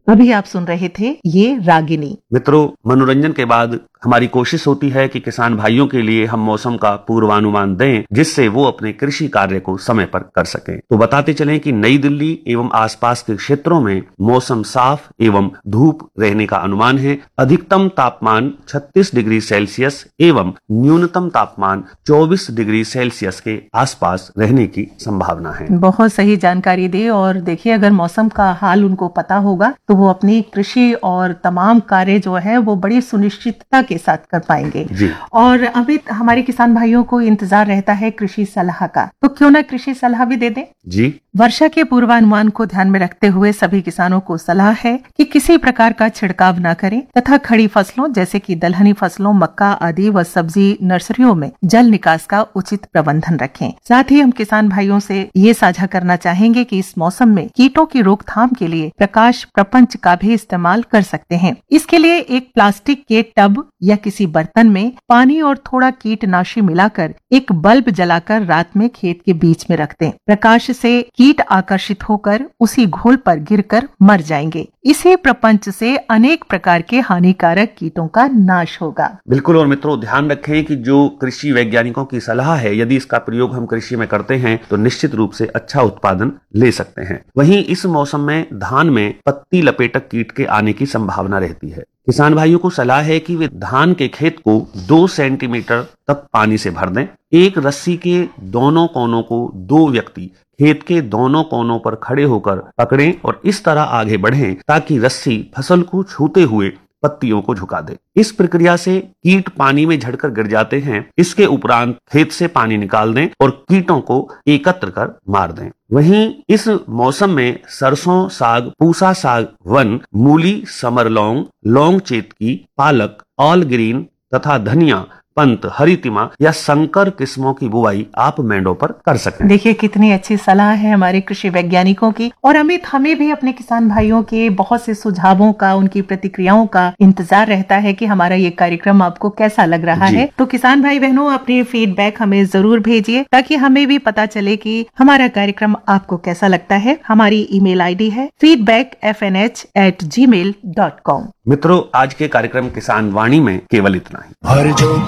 अभी आप सुन रहे थे ये रागिनी। मित्रों, मनोरंजन के बाद हमारी कोशिश होती है कि किसान भाइयों के लिए हम मौसम का पूर्वानुमान दें, जिससे वो अपने कृषि कार्य को समय पर कर सकें। तो बताते चलें कि नई दिल्ली एवं आसपास के क्षेत्रों में मौसम साफ एवं धूप रहने का अनुमान है। अधिकतम तापमान 36 डिग्री सेल्सियस एवं न्यूनतम तापमान 24 डिग्री सेल्सियस के आसपास रहने की संभावना है। बहुत सही जानकारी दी। और देखिए, अगर मौसम का हाल उनको पता होगा तो वो अपनी कृषि और तमाम कार्य जो है वो बड़ी सुनिश्चितता के साथ कर पाएंगे। और अमित, हमारे किसान भाइयों को इंतजार रहता है कृषि सलाह का, तो क्यों ना कृषि सलाह भी दे दें। जी, वर्षा के पूर्वानुमान को ध्यान में रखते हुए सभी किसानों को सलाह है कि किसी प्रकार का छिड़काव न करें तथा खड़ी फसलों जैसे कि दलहनी फसलों, मक्का आदि व सब्जी नर्सरियों में जल निकास का उचित प्रबंधन रखें। साथ ही हम किसान भाइयों से ये साझा करना चाहेंगे कि इस मौसम में कीटों की रोकथाम के लिए प्रकाश प्रपंच का भी इस्तेमाल कर सकते हैं। इसके लिए एक प्लास्टिक के टब या किसी बर्तन में पानी और थोड़ा कीटनाशी मिलाकर एक बल्ब जलाकर रात में खेत के बीच में रख दें। प्रकाश से कीट आकर्षित होकर उसी घोल पर गिरकर मर जाएंगे। इसी प्रपंच से अनेक प्रकार के हानिकारक कीटों का नाश होगा। बिल्कुल। और मित्रों, ध्यान रखें कि जो कृषि वैज्ञानिकों की सलाह है, यदि इसका प्रयोग हम कृषि में करते हैं तो निश्चित रूप से अच्छा उत्पादन ले सकते हैं। वहीं इस मौसम में धान में पत्ती लपेटक कीट के आने की संभावना रहती है। किसान भाइयों को सलाह है कि वे धान के खेत को 2 सेंटीमीटर तक पानी से भर दें। एक रस्सी के दोनों कोनों को 2 व्यक्ति खेत के दोनों कोनों पर खड़े होकर पकड़ें और इस तरह आगे बढ़ें ताकि रस्सी फसल को छूते हुए पत्तियों को झुका दे। इस प्रक्रिया से कीट पानी में झड़कर गिर जाते हैं। इसके उपरांत खेत से पानी निकाल दें और कीटों को एकत्र कर मार दें। वहीं इस मौसम में सरसों, साग, पूसा साग, वन, मूली, समर लौंग, लौंग चेतकी, पालक, ऑल ग्रीन तथा धनिया, पंत, हरितिमा या संकर किस्मों की बुआई आप मेंढों पर कर सकते हैं। देखिए, कितनी अच्छी सलाह है हमारे कृषि वैज्ञानिकों की। और अमित, हमें भी अपने किसान भाइयों के बहुत से सुझावों का, उनकी प्रतिक्रियाओं का इंतजार रहता है कि हमारा ये कार्यक्रम आपको कैसा लग रहा है। तो किसान भाई बहनों, अपनी फीडबैक हमें जरूर भेजिए ताकि हमें भी पता चले कि हमारा कार्यक्रम आपको कैसा लगता है। हमारी ईमेल आईडी है feedbackfnh@gmail.com। मित्रों, आज के कार्यक्रम किसान वाणी में केवल इतना ही।